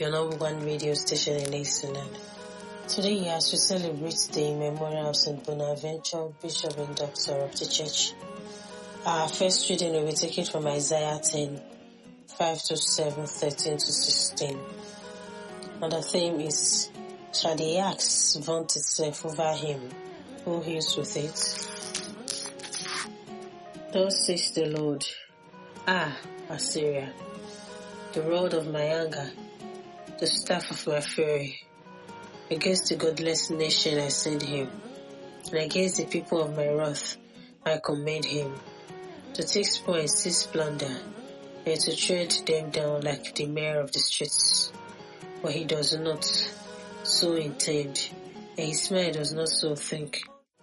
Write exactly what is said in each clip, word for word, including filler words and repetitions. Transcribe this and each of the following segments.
your number one radio station in Iceland. Today, as we celebrate the memorial of Saint Bonaventure, Bishop and Doctor of the Church, our first reading will be taken from Isaiah ten, five to seven, thirteen to sixteen. And the theme is, shall the axe vaunt itself over him who heals with it? Thus says the Lord, Ah, Assyria, the rod of my anger, the staff of my fury. Against the godless nation I send him, and against the people of my wrath I command him, to take spoil and seize plunder, and to tread them down like the mare of the streets. But he does not so intend, and his mind does not so think.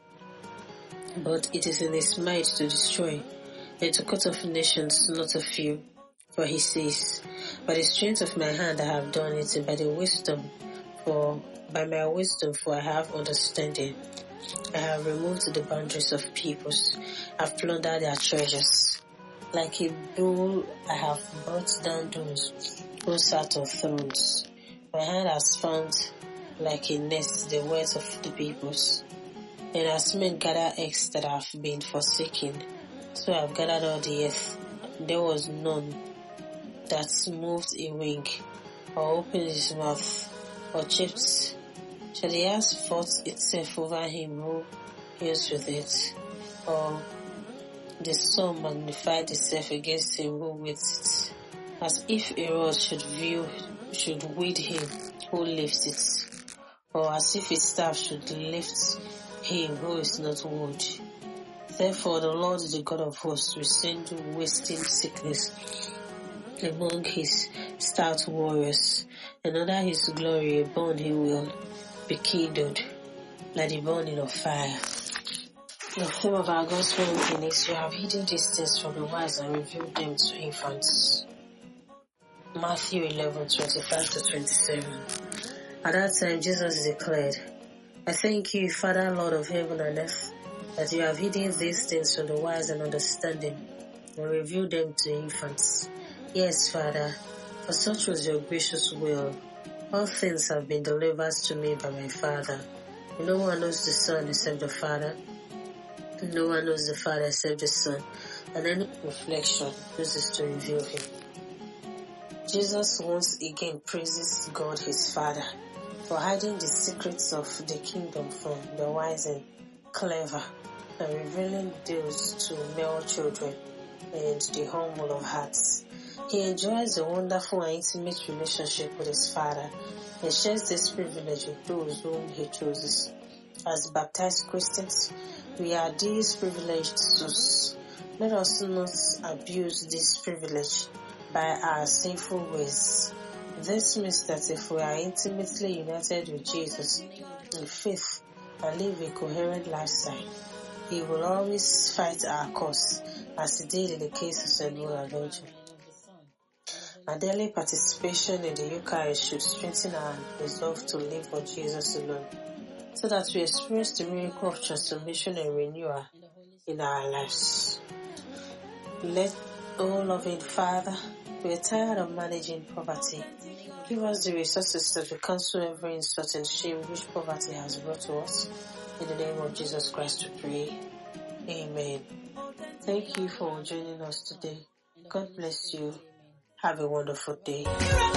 But it is in his mind to destroy, and to cut off nations, not a few. For he says, by the strength of my hand I have done it, and by the wisdom, for by my wisdom, for I have understanding. I have removed the boundaries of peoples, I have plundered their treasures. Like a bull, I have brought down those who sat on thrones. My hand has found, like a nest, the words of the peoples. And as men gather eggs that have been forsaken, so I have gathered all the earth. There was none that moved a wing, or opened his mouth, or chipped. Shall the axe vaunt itself over him who heals with it, or the sun magnify itself against him who wields it, as if a rod should view should wield him who lifts it, or as if a staff should lift him who is not wood. Therefore the Lord, the God of hosts, will send wasting sickness among his stout warriors, and under his glory a bond he will be kindled, like the burning of fire. The theme of our gospel reading is, you have hidden these things from the wise and revealed them to infants. Matthew eleven, twenty-five to twenty-seven. At that time Jesus declared, I thank you, Father, Lord of heaven and earth, that you have hidden these things from the wise and understanding, and revealed them to infants. Yes, Father, for such was your gracious will. All things have been delivered to me by my Father. No one knows the Son except the Father. No one knows the Father except the Son, and any reflection uses to reveal him. Jesus once again praises God his Father for hiding the secrets of the kingdom from the wise and clever, and revealing those to male children and the humble of hearts. He enjoys a wonderful and intimate relationship with his Father and shares this privilege with those whom he chooses. As baptized Christians, we are these privileged souls. Let us not abuse this privilege by our sinful ways. This means that if we are intimately united with Jesus in faith and live a coherent lifestyle, he will always fight our cause, as he did in the case of Saint Bonaventure. Our daily participation in the Eucharist should strengthen our resolve to live for Jesus alone, so that we experience the miracle of transformation and renewal in our lives. Let, O loving Father, we are tired of managing poverty. Give us the resources that we cancel every insult and shame which poverty has brought to us. In the name of Jesus Christ we pray. Amen. Thank you for joining us today. God bless you. Have a wonderful day.